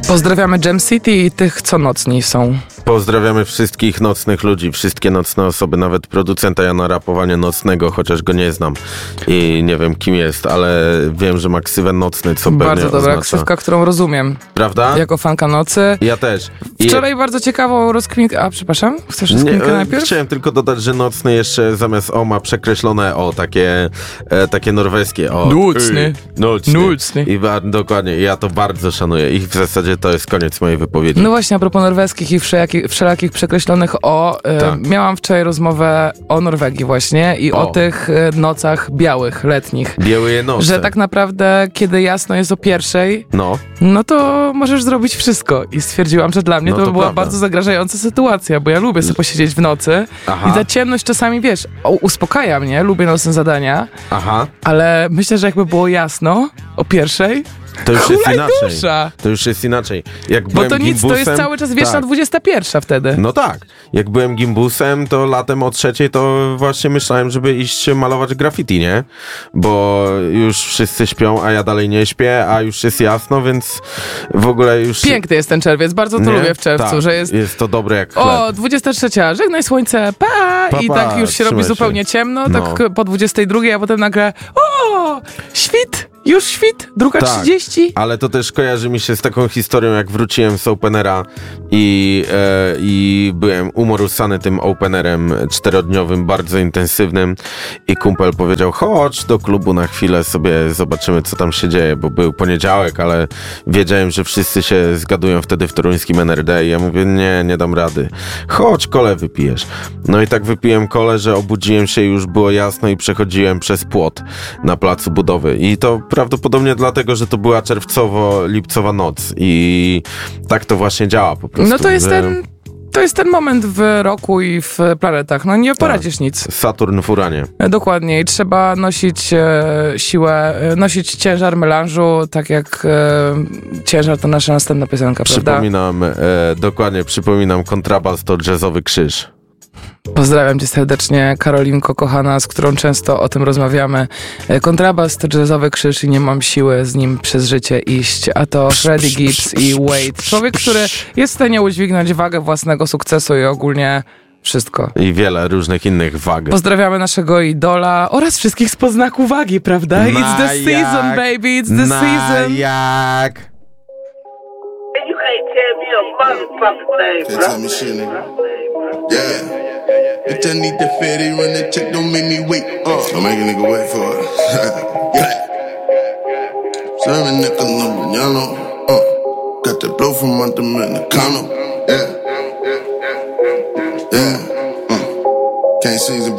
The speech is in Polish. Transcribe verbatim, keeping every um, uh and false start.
Pozdrawiamy Jam City i tych, co nocni są. Pozdrawiamy wszystkich nocnych ludzi, wszystkie nocne osoby, nawet producenta Jana Rapowania Nocnego, chociaż go nie znam i nie wiem kim jest, ale wiem, że ma ksywę Nocny, co pewnie Bardzo dobra oznacza... ksywka, którą rozumiem. Prawda? Jako fanka nocy. Ja też. I... Wczoraj bardzo ciekawą rozkminkę... A, przepraszam? Chcesz rozkminkę nie, najpierw? Chciałem tylko dodać, że Nocny jeszcze zamiast O ma przekreślone O, takie, e, takie norweskie O. Nocny. Y, Nocny. Nocny. I ba- dokładnie, ja to bardzo szanuję i w zasadzie to jest koniec mojej wypowiedzi. No właśnie, a propos norweskich i wszelakich, wszelakich przekreślonych O, y, Tak. miałam wczoraj rozmowę o Norwegii właśnie i o, O. tych y, nocach białych, letnich. Białe noce. Że tak naprawdę, kiedy jasno jest o pierwszej, No. no to możesz zrobić wszystko. I stwierdziłam, że dla mnie No to, to była prawda. bardzo zagrażająca sytuacja, bo ja lubię sobie posiedzieć w nocy Aha. i ta ciemność czasami, wiesz, o, uspokaja mnie, lubię nocne zadania, Aha. ale myślę, że jakby było jasno o pierwszej, To już jest hulaj inaczej. dusza. To już jest inaczej. Jak Bo byłem to nic, to gimbusem, jest cały czas wieczna tak. dwudziesta pierwsza wtedy. No tak. Jak byłem gimbusem, to latem o trzeciej to właśnie myślałem, żeby iść malować graffiti, nie? Bo już wszyscy śpią, a ja dalej nie śpię, a już jest jasno, więc w ogóle już... Piękny jest ten czerwiec, bardzo to Nie? lubię w czerwcu, Tak. że jest... Jest to dobre jak chleb. O, dwudziesta trzecia, żegnaj słońce, pa! Pa, I pa, tak już się robi trzymaj się. zupełnie ciemno, No. tak po dwudziestej drugiej, a potem nagle o, świt, już świt, druga Tak. trzydzieści. Ale to też kojarzy mi się z taką historią, jak wróciłem z Openera i, e, i byłem umorusany tym Openerem czterodniowym, bardzo intensywnym i kumpel powiedział, chodź do klubu na chwilę, sobie zobaczymy, co tam się dzieje, bo był poniedziałek, ale wiedziałem, że wszyscy się zgadują wtedy w toruńskim N R D i ja mówię, nie, nie dam rady. Chodź, kole wypijesz. No i tak wypiłem kole, że obudziłem się, już było jasno i przechodziłem przez płot na placu budowy i to prawdopodobnie dlatego, że to była czerwcowo-lipcowa noc i tak to właśnie działa po prostu. No to jest że ten, to jest ten moment w roku i w planetach, no nie poradzisz nic. Saturn w Uranie. E, Dokładnie i trzeba nosić e, siłę, e, nosić ciężar melanżu, tak jak e, ciężar to nasza następna piosenka, prawda? Przypominam, e, dokładnie, przypominam, kontrabas to jazzowy krzyż. Pozdrawiam cię serdecznie, Karolinko kochana, z którą często o tym rozmawiamy. E, Kontrabas to jazzowy krzyż i nie mam siły z nim przez życie iść. A to Freddie Gibbs i Wade. Człowiek, który jest w stanie udźwignąć wagę własnego sukcesu i ogólnie wszystko. I wiele różnych innych wag. Pozdrawiamy naszego idola oraz wszystkich z poznaku wagi, prawda? It's the season, jak? baby, it's the Na season. jak? You can't tell me a motherfucking thing, Can't bro. tell me shit, nigga. Yeah. Bitch, I need that fatty, run that check, don't make me wait. Uh, don't make a nigga wait for it. Yeah. Serving niggas no mañana. Uh, got that blow from under Dominicano. Yeah. Yeah. Uh, can't season